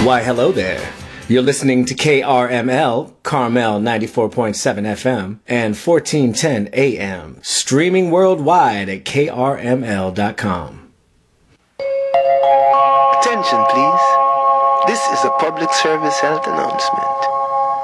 Why, hello there. You're listening to KRML, Carmel 94.7 FM and 1410 AM, streaming worldwide at krml.com. Attention, please. This is a public service health announcement.